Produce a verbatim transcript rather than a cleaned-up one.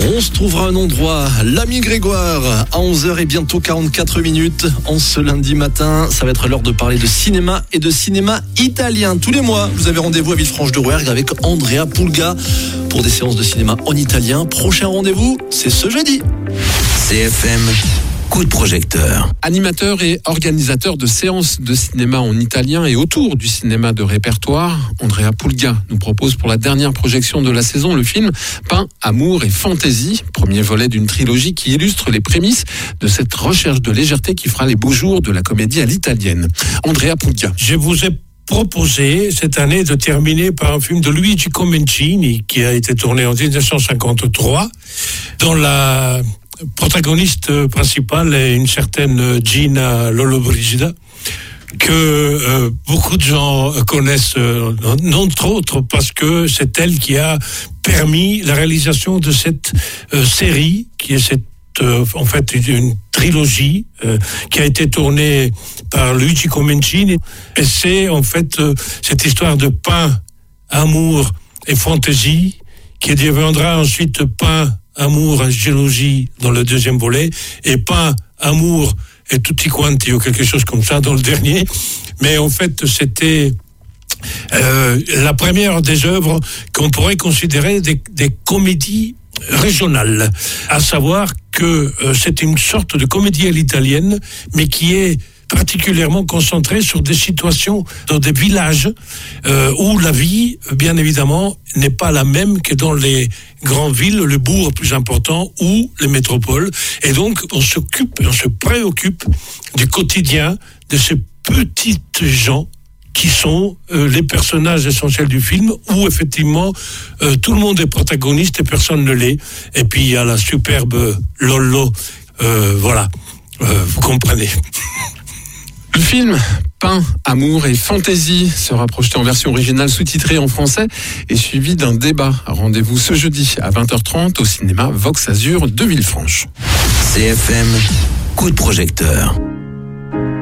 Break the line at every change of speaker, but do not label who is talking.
On se trouvera un endroit, l'ami Grégoire, à onze heures et bientôt quarante-quatre minutes. En ce lundi matin, ça va être l'heure de parler de cinéma et de cinéma italien. Tous les mois, vous avez rendez-vous à Villefranche-de-Rouergue avec Andrea Pulga pour des séances de cinéma en italien. Prochain rendez-vous, c'est ce jeudi.
C F M, coup de projecteur.
Animateur et organisateur de séances de cinéma en italien et autour du cinéma de répertoire, Andrea Pulga nous propose pour la dernière projection de la saison le film Pain, Amour et Fantaisie, premier volet d'une trilogie qui illustre les prémices de cette recherche de légèreté qui fera les beaux jours de la comédie à l'italienne. Andrea Pulga.
Je vous ai proposé cette année de terminer par un film de Luigi Comencini qui a été tourné en dix-neuf cent cinquante-trois, dont la protagoniste principale est une certaine Gina Lollobrigida, que euh, beaucoup de gens connaissent, euh, entre autres parce que c'est elle qui a permis la réalisation de cette euh, série, qui est cette, euh, en fait une trilogie euh, qui a été tournée par Luigi Comencini. Et c'est en fait euh, cette histoire de pain, amour et fantaisie qui deviendra ensuite pain, amour et jalousie dans le deuxième volet, et pain, amour et tutti quanti ou quelque chose comme ça dans le dernier. Mais en fait, c'était euh, la première des œuvres qu'on pourrait considérer des, des comédies régionales, à savoir que euh, c'est une sorte de comédie à l'italienne, mais qui est particulièrement concentré sur des situations dans des villages euh, où la vie, bien évidemment, n'est pas la même que dans les grandes villes, le bourg plus important ou les métropoles. Et donc, on s'occupe, on se préoccupe du quotidien de ces petites gens qui sont euh, les personnages essentiels du film, où effectivement euh, tout le monde est protagoniste et personne ne l'est. Et puis il y a la superbe Lollo, euh, voilà, euh, vous comprenez.
Le film Pain, Amour et Fantaisie sera projeté en version originale sous-titrée en français et suivi d'un débat. Rendez-vous ce jeudi à vingt heures trente au cinéma Vox Azur de Villefranche.
C F M, coup de projecteur.